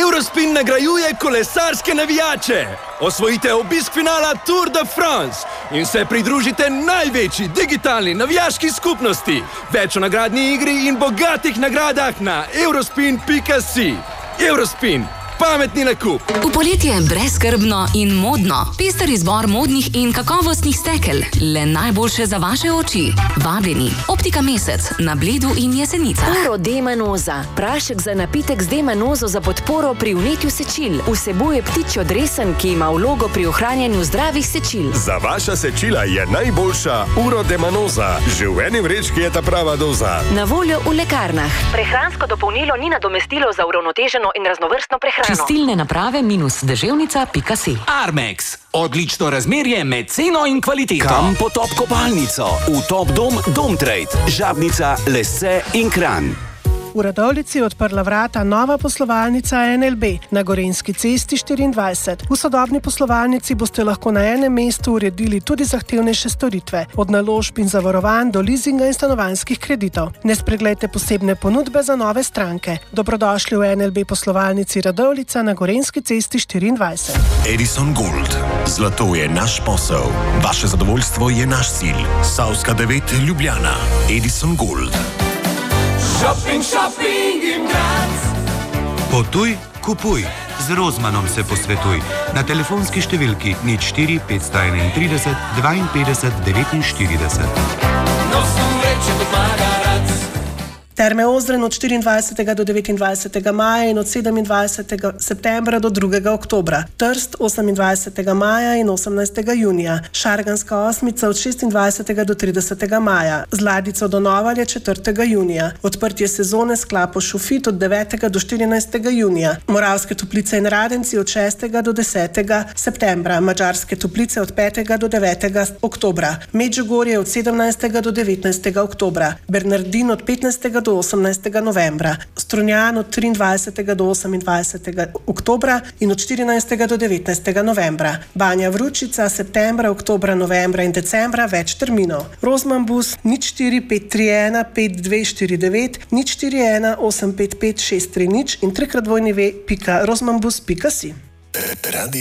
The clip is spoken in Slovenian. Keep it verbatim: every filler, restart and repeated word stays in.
Eurospin nagrajuje kolesarske navijače. Osvojite obisk finala Tour de France in se pridružite največji digitalni navijaški skupnosti. Več o nagradni igri in bogatih nagradah na eurospin pika si. Eurospin. Pametni nakup. V poletje je brezskrbno in modno. Pester izbor modnih in kakovostnih stekel. Le najboljše za vaše oči. Vabljeni. Optika Mesec na Bledu in Jesenicah. Uro D-manoza. Prašek za napitek z D-manozo za podporo pri vnetju sečil. Vsebuje ptičjo dresen, ki ima vlogo pri ohranjanju zdravih sečil. Za vaša sečila je najboljša Uro D-manoza. Že v eni vrečki je ta prava doza. Na voljo v lekarnah. Prehransko dopolnilo ni nadomestilo za uravnoteženo in raznovrstno prehrano. Čistilne naprave minus deževnica pika si. Armex. Odlično razmerje med ceno in kvaliteto. Kam po Top kopalnico? V Top dom Domtrade. Žabnica, Lesce in Kranj. V Radovljici je odprla vrata nova poslovalnica N L B na Gorenjski cesti štiriindvajset. V sodobni poslovalnici boste lahko na enem mestu uredili tudi zahtevnejše storitve, od naložb in zavarovanj do leasinga in stanovanjskih kreditov. Ne spregledajte posebne ponudbe za nove stranke. Dobrodošli v N L B poslovalnici Radovljica na Gorenjski cesti štiriindvajset. Edison Gold. Zlato je naš posel. Vaše zadovoljstvo je naš cilj. Savska devet, Ljubljana. Edison Gold. Shopping, shopping in Graz. Potuj, kupuj. Z Rozmanom se posvetuj. Na telefonski številki nič štiri petsto enaintrideset dvainpetdeset devetinštirideset. Nosim vreče kot magarac. Terme Ozren od štiriindvajsetega do devetindvajsetega maja in od sedemindvajsetega septembra do drugega oktobra. Trst osemindvajsetega maja in osemnajstega junija. Šarganska osmica od šestindvajsetega do tridesetega maja. Z Ladico do Novalje četrtega junija. Odprtje sezone s klapo Šufit od devetega do štirinajstega junija. Moravske Toplice in Radenci od šestega do desetega septembra. Madžarske Toplice od petega do devetega oktobra. Medžugorje od sedemnajstega do devetnajstega oktobra. Bernardin od petnajstega do osemnajstega novembra, Strunjan od triindvajsetega do osemindvajsetega oktobra in od štirinajstega do devetnajstega novembra. Banja Vručica septembra, oktobra, novembra in decembra več terminov. Rozman bus nič štiri pet tri ena pet dve štiri devet nič štiri ena osem pet pet šest tri nič in trikrat dvojni ve pika rozmanbus pika si.